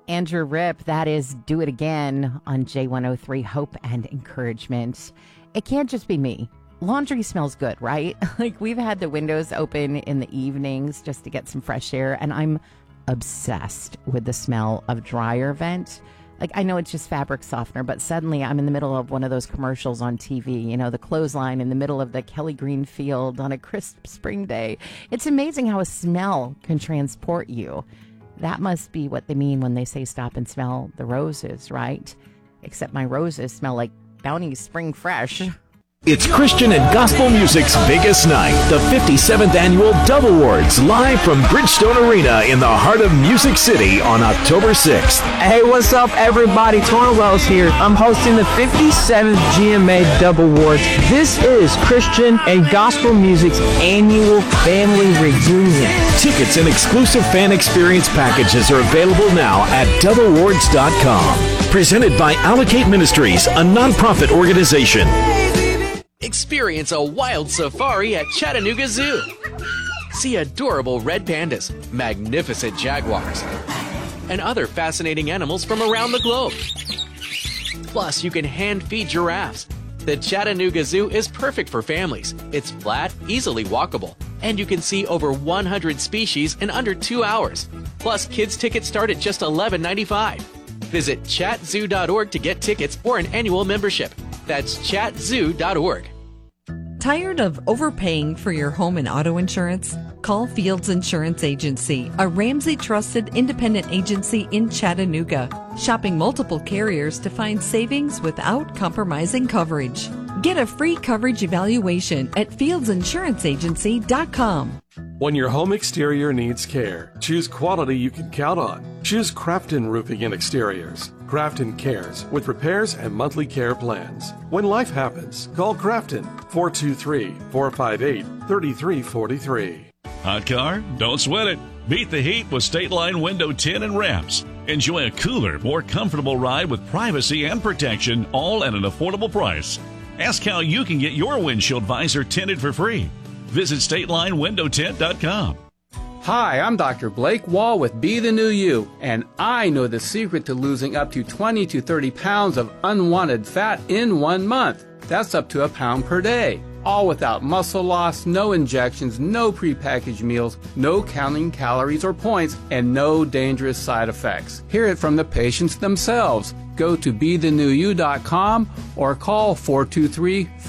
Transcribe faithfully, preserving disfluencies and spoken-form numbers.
Andrew Rip. That is Do It Again on J one oh three Hope and Encouragement. It can't just be me. Laundry smells good, right? Like, we've had the windows open in the evenings just to get some fresh air, and I'm obsessed with the smell of dryer vent. Like, I know it's just fabric softener, but suddenly I'm in the middle of one of those commercials on T V, you know, the clothesline in the middle of the Kelly Green field on a crisp spring day. It's amazing how a smell can transport you. That must be what they mean when they say stop and smell the roses, right? Except my roses smell like Bounty Spring Fresh. It's Christian and gospel music's biggest night, the fifty-seventh Annual Dove Awards, live from Bridgestone Arena in the heart of Music City on October sixth. Hey, what's up, everybody? Torrin Wells here. I'm hosting the fifty-seventh G M A Dove Awards. This is Christian and gospel music's annual family reunion. Tickets and exclusive fan experience packages are available now at dove awards dot com. Presented by Allocate Ministries, a nonprofit organization. Experience a wild safari at Chattanooga Zoo. See adorable red pandas, magnificent jaguars, and other fascinating animals from around the globe. Plus, you can hand feed giraffes. The Chattanooga Zoo is perfect for families. It's flat, easily walkable, and you can see over one hundred species in under two hours. Plus, kids' tickets start at just eleven ninety-five. Visit chat zoo dot org to get tickets or an annual membership. That's chat zoo dot org. Tired of overpaying for your home and auto insurance? Call Fields Insurance Agency, a Ramsey-trusted independent agency in Chattanooga, shopping multiple carriers to find savings without compromising coverage. Get a free coverage evaluation at fields insurance agency dot com. When your home exterior needs care, choose quality you can count on. Choose Crafton Roofing and Exteriors. Crafton cares with repairs and monthly care plans. When life happens, call Crafton four two three, four five eight, three three four three. Hot car? Don't sweat it. Beat the heat with State Line Window Tint and Ramps. Enjoy a cooler, more comfortable ride with privacy and protection, all at an affordable price. Ask how you can get your windshield visor tinted for free. Visit state line window tint dot com. Hi, I'm Doctor Blake Wall with Be the New You, and I know the secret to losing up to twenty to thirty pounds of unwanted fat in one month. That's up to a pound per day. All without muscle loss, no injections, no prepackaged meals, no counting calories or points, and no dangerous side effects. Hear it from the patients themselves. Go to be the new you dot com or call four two three,